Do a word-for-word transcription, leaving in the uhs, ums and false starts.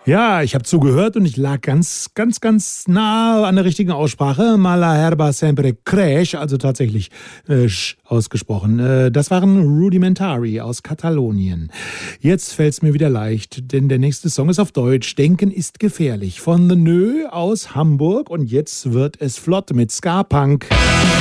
Ja, ich habe zugehört und ich lag ganz, ganz, ganz nah an der richtigen Aussprache. Mala herba sempre crash, also tatsächlich äh, sch ausgesprochen. Äh, das waren Rudimentary aus Katalonien. Jetzt fällt's mir wieder leicht, denn der nächste Song ist auf Deutsch. Denken ist gefährlich von The Nö aus Hamburg und jetzt wird es flott mit Ska Punk.